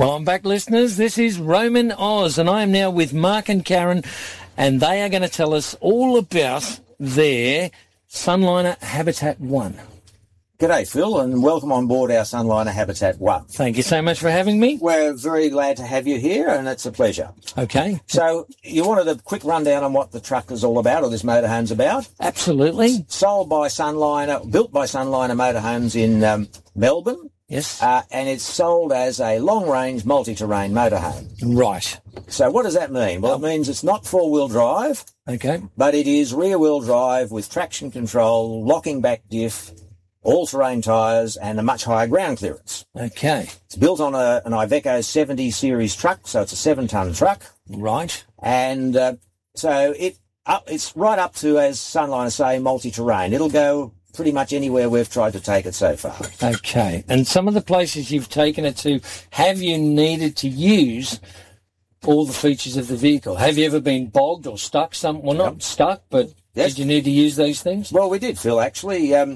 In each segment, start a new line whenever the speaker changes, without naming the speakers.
Well, I'm back, listeners. This is Roman Oz, and I am now with Mark and Karen, and they are going to tell us all about their Sunliner Habitat 1.
G'day, Phil, and welcome on board our Sunliner Habitat 1.
Thank you so much for having me.
We're very glad to have you here, and it's a pleasure.
Okay.
So, you wanted a quick rundown on what the truck is all about, or this motorhome's about?
Absolutely.
Sold by Sunliner, built by Sunliner Motorhomes in Melbourne.
Yes.
And it's sold as a long-range multi-terrain motorhome.
Right.
So what does that mean? Well, it means it's not four-wheel drive,
Okay.
but it is rear-wheel drive with traction control, locking back diff, all-terrain tyres, and a much higher ground clearance.
Okay.
It's built on an Iveco 70 series truck, so it's a 7-ton truck.
Right.
And so it's right up to, as Sunliner say, multi-terrain. It'll go pretty much anywhere we've tried to take it so far.
Okay. And some of the places you've taken it to, have you needed to use all the features of the vehicle? Have you ever been bogged or stuck? Well, not stuck, but
Yes.
did you need to use these things?
Well, we did, Phil, actually. In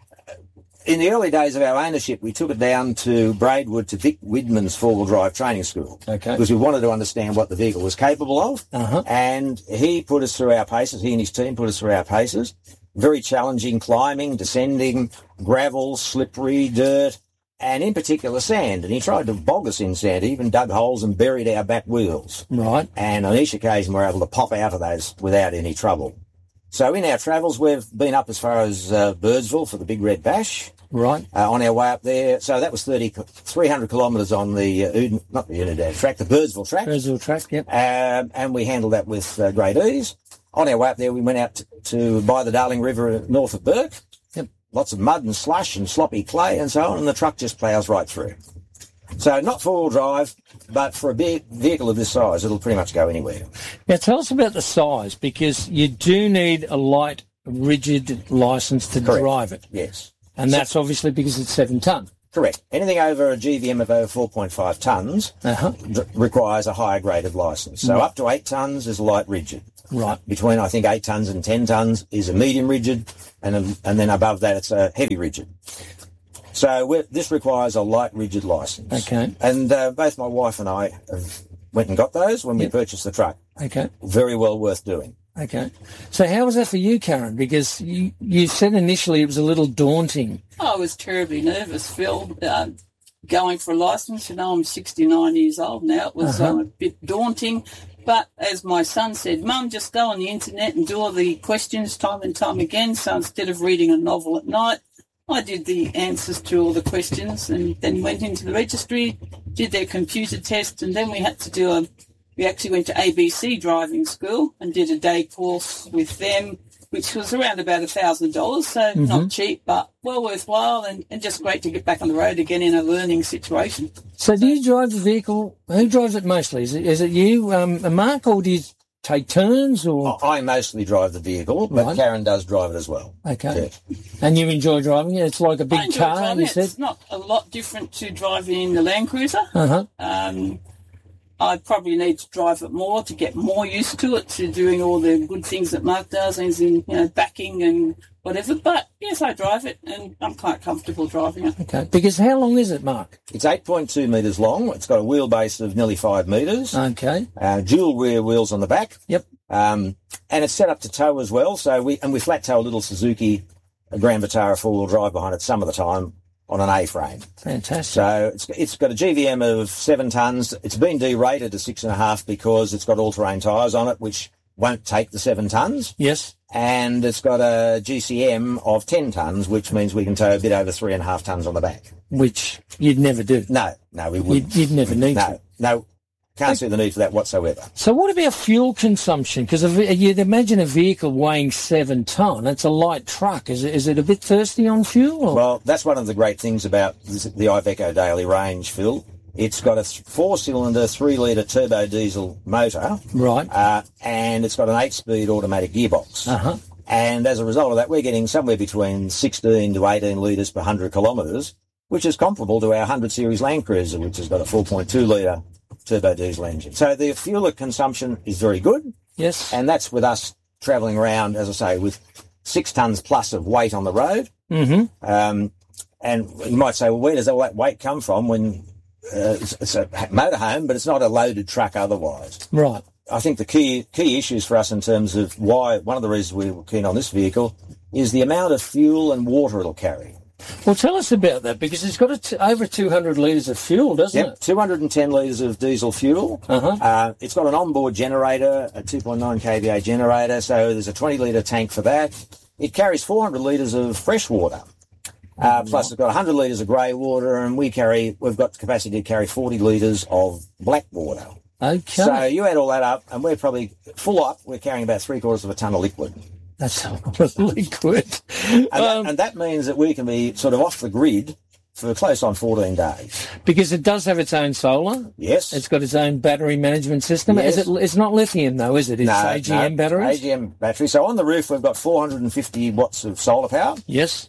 the early days of our ownership, we took it down to Braidwood to Vic Widman's four-wheel drive training school.
Okay.
Because we wanted to understand what the vehicle was capable of.
Uh-huh.
And he put us through our paces. He and his team put us through our paces. Very challenging climbing, descending, gravel, slippery, dirt, and in particular sand. And he tried to bog us in sand. He even dug holes and buried our back wheels.
Right.
And on each occasion, we were able to pop out of those without any trouble. So in our travels, we've been up as far as Birdsville for the Big Red Bash.
Right.
On our way up there. So that was 300 kilometres on the not the Unidad track, the Birdsville track.
Birdsville track, yep.
And we handled that with great ease. On our way up there, we went out to by the Darling River north of Burke.
Yep.
Lots of mud and slush and sloppy clay and so on, and the truck just ploughs right through. So not four-wheel drive, but for a big vehicle of this size, it'll pretty much go anywhere.
Now, tell us about the size, because you do need a light, rigid licence to
Correct.
drive it.
Yes.
And that's obviously because it's 7 tonne.
Correct. Anything over a GVM of over 4.5 tonnes requires a higher grade of licence. So up to 8 tonnes is light rigid.
Right.
Between, I think, 8 tonnes and 10 tonnes is a medium rigid, and then above that it's a heavy rigid. So this requires a light rigid licence.
Okay.
And both my wife and I went and got those when we purchased the truck.
Okay.
Very well worth doing.
Okay. So how was that for you, Karen? Because you said initially it was a little daunting.
I was terribly nervous, Phil, going for a licence. You know, I'm 69 years old now. It was a bit daunting. But as my son said, Mum, just go on the internet and do all the questions time and time again. So instead of reading a novel at night, I did the answers to all the questions and then went into the registry, did their computer test, and then we had to we actually went to ABC driving school and did a day course with them, which was around about $1,000, so not cheap, but well worthwhile and just great to get back on the road again in a learning situation.
So do you drive the vehicle? Who drives it mostly? Is it you, Mark, or do you take turns? Or
I mostly drive the vehicle, but Karen does drive it as well.
Okay.
Yeah.
And you enjoy driving it? It's like a
I
big
enjoy
car,
driving
you
it.
said?
It's not a lot different to driving in the Land Cruiser.
Uh-huh.
I probably need to drive it more to get more used to it, to doing all the good things that Mark does, as in, backing and whatever. But yes, I drive it, and I'm quite comfortable driving it.
Okay. Because how long is it, Mark?
It's 8.2 metres long. It's got a wheelbase of nearly 5 metres.
Okay.
Dual rear wheels on the back.
Yep.
And it's set up to tow as well. So we flat tow a little Suzuki Grand Vitara four-wheel drive behind it some of the time on an A-frame.
Fantastic.
So it's got a GVM of 7 tonnes. It's been derated to 6.5 because it's got all-terrain tyres on it, which won't take the 7 tonnes.
Yes.
And it's got a GCM of 10 tonnes, which means we can tow a bit over 3.5 tonnes on the back.
Which you'd never do.
No, we wouldn't.
You'd never need to.
No, can't see the need for that whatsoever.
So what about fuel consumption? Because you'd imagine a vehicle weighing 7 tonne. It's a light truck. Is it a bit thirsty on fuel? Or?
Well, that's one of the great things about the Iveco Daily range, Phil. It's got a 4-cylinder, 3-litre turbo diesel motor.
Right.
And it's got an 8-speed automatic gearbox.
Uh-huh.
And as a result of that, we're getting somewhere between 16 to 18 litres per 100 kilometres, which is comparable to our 100 series Land Cruiser, which has got a 4.2-litre turbo diesel engine. So the fuel consumption is very good.
Yes.
And that's with us travelling around, as I say, with 6 tonnes plus of weight on the road.
Mm-hmm.
And you might say, well, where does all that weight come from when it's a motorhome, but it's not a loaded truck otherwise.
Right.
I think the key issues for us in terms of why, one of the reasons we were keen on this vehicle is the amount of fuel and water it'll carry.
Well, tell us about that, because it's got over 200 litres of fuel, doesn't
Yep,
it?
210 litres of diesel fuel. It's got an onboard generator, a 2.9 kVA generator, so there's a 20-litre tank for that. It carries 400 litres of fresh water. Plus it's got 100 litres of grey water, and we've got the capacity to carry 40 litres of black water.
Okay.
So you add all that up, and we're probably full up. We're carrying about 3/4 of a tonne of liquid.
That's a lot of liquid.
And that means that we can be sort of off the grid for close on 14 days.
Because it does have its own solar.
Yes.
It's got its own battery management system.
Yes.
It's not lithium, though, is it? It's AGM batteries?
AGM battery. So on the roof, we've got 450 watts of solar power.
Yes.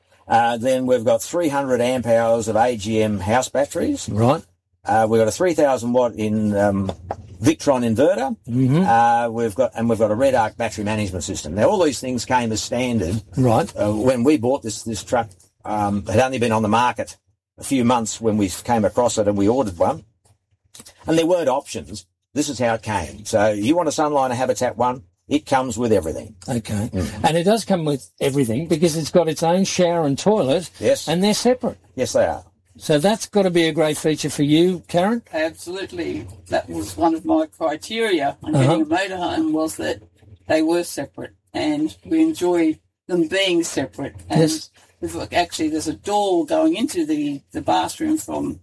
Then we've got 300 amp hours of AGM house batteries.
Right.
We've got a 3,000 watt in Victron inverter.
Mm-hmm.
We've got a Red Arc battery management system. Now, all these things came as standard.
Right.
When we bought this truck, it had only been on the market a few months when we came across it and we ordered one. And there weren't options. This is how it came. So you want a Sunliner Habitat 1, it comes with everything.
Okay. And it does come with everything because it's got its own shower and toilet.
Yes.
And they're separate.
Yes, they are.
So that's got to be a great feature for you, Karen?
Absolutely. That was one of my criteria on getting a motorhome, was that they were separate, and we enjoy them being separate. And
Yes.
actually, there's a door going into the bathroom from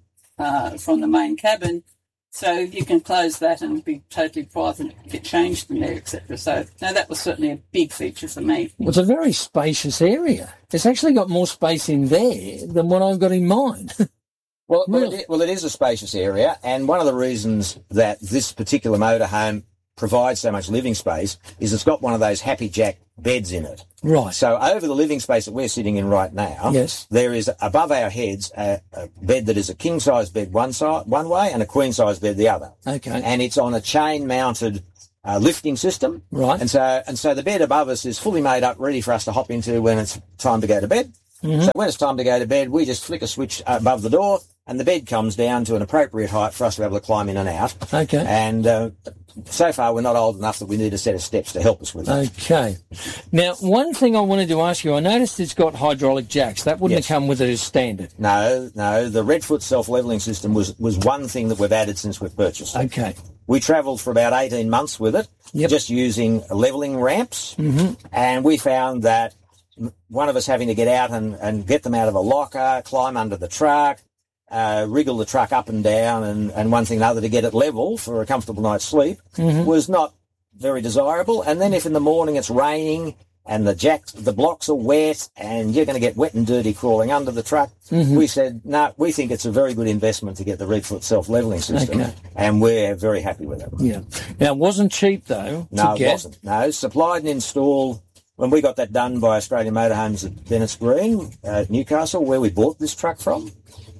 the main cabin, so you can close that and be totally private, get changed in there, etc. So, no, that was certainly a big feature for me.
Well, it's a very spacious area. It's actually got more space in there than what I've got in mind.
Well,
Really?
it is a spacious area, and one of the reasons that this particular motorhome provides so much living space is it's got one of those Happy Jack beds in it.
Right.
So over the living space that we're sitting in right now,
Yes.
there is above our heads a bed that is a king-size bed one way and a queen-size bed the other.
Okay.
And it's on a chain-mounted lifting system.
Right.
And so the bed above us is fully made up, ready for us to hop into when it's time to go to bed.
Mm-hmm.
So when it's time to go to bed, we just flick a switch above the door, and the bed comes down to an appropriate height for us to be able to climb in and out.
Okay.
And so far, we're not old enough that we need a set of steps to help us with that.
Okay. Now, one thing I wanted to ask you, I noticed it's got hydraulic jacks. That wouldn't
Yes.
have come with it as standard.
No, the Redfoot self-levelling system was one thing that we've added since we've purchased it.
Okay.
We travelled for about 18 months with it,
Yep.
just using levelling ramps, and we found that one of us having to get out and get them out of a locker, climb under the truck, wriggle the truck up and down, and one thing and another to get it level for a comfortable night's sleep was not very desirable. And then if in the morning it's raining and the blocks are wet and you're going to get wet and dirty crawling under the truck, we said, no, we think it's a very good investment to get the Redfoot self-levelling system,
Okay.
and we're very happy with it.
Yeah. Now, it wasn't cheap, though,
No,
to
it
get.
wasn't. No, supplied and installed. When we got that done by Australian Motorhomes at Bennett's Green, Newcastle, where we bought this truck from,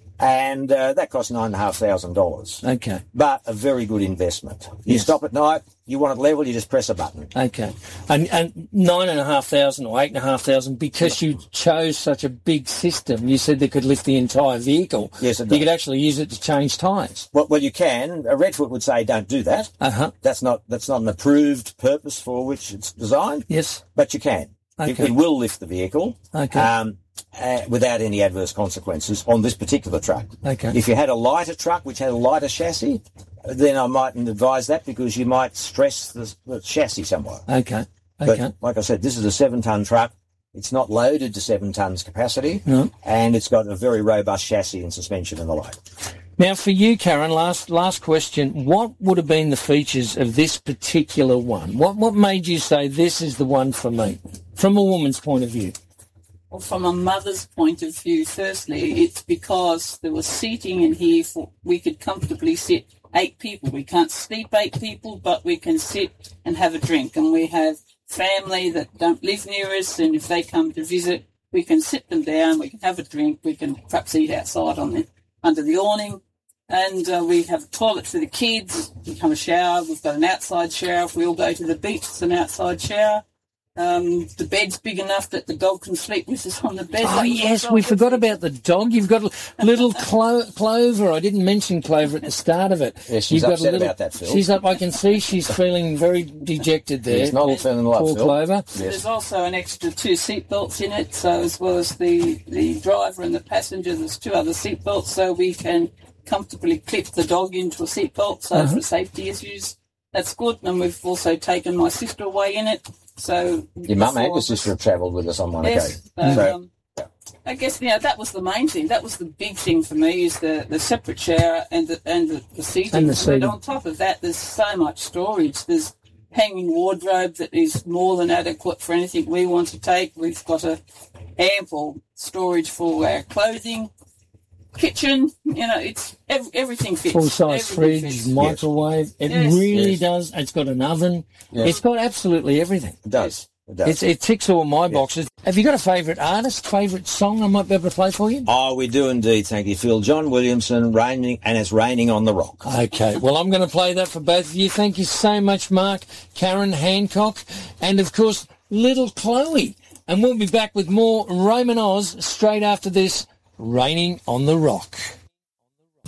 and that cost $9,500.
Okay.
But a very good investment. You
Yes.
stop at night, you want it level, you just press a button.
Okay. And 9,500 or 8,500 because you chose such a big system. You said they could lift the entire vehicle.
Yes, it
You
does.
could actually use it to change tyres.
Well, you can. A Redfoot would say, don't do that.
Uh-huh.
That's not an approved purpose for which it's designed,
Yes.
but you can.
Okay.
It will lift the vehicle.
Okay.
Without any adverse consequences on this particular truck.
Okay.
If you had a lighter truck which had a lighter chassis, then I mightn't advise that because you might stress the chassis somewhat.
Okay.
But
Okay.
like I said, this is a 7-ton truck. It's not loaded to 7 tons capacity,
No.
and it's got a very robust chassis and suspension and the like.
Now, for you, Karen, last question. What would have been the features of this particular one? What made you say this is the one for me, from a woman's point of view?
Well, from a mother's point of view, firstly, it's because there was seating in here for we could comfortably sit 8 people. We can't sleep 8 people, but we can sit and have a drink. And we have family that don't live near us, and if they come to visit, we can sit them down, we can have a drink, we can perhaps eat outside under the awning. And we have a toilet for the kids. We can have a shower. We've got an outside shower. If we all go to the beach, it's an outside shower. The bed's big enough that the dog can sleep with us on the bed.
Oh, yes, we forgot about the dog. You've got little Clover. I didn't mention Clover at the start of it.
Yeah, she's upset about that, Phil.
She's up. I can see she's feeling very dejected there.
She's not feeling love,
Poor
Phil.
Clover.
Yes.
There's also an extra 2 seatbelts in it, so as well as the driver and the passenger, there's 2 other seatbelts, so we can comfortably clip the dog into a seatbelt, so for safety issues, that's good. And we've also taken my sister away in it. So
your mum and your sister have travelled with us on one
yes,
occasion.
I guess that was the main thing. That was the big thing for me, is the separate shower and the seating.
And the seating.
But on top of that, there's so much storage. There's hanging wardrobe that is more than adequate for anything we want to take. We've got a ample storage for our clothing. Kitchen, it's everything fits.
Full-size
Everything
fridge,
fits.
microwave. It really does. It's got an oven.
Yes.
It's got absolutely everything.
It does. It does.
It ticks all my boxes. Have you got a favourite artist, favourite song I might be able to play for you?
Oh, we do indeed, thank you, Phil. John Williamson, Raining, and it's Raining on the Rock.
Okay, well, I'm going to play that for both of you. Thank you so much, Mark, Karen Hancock, and, of course, little Chloe. And we'll be back with more Roman Oz straight after this, Raining on the Rock.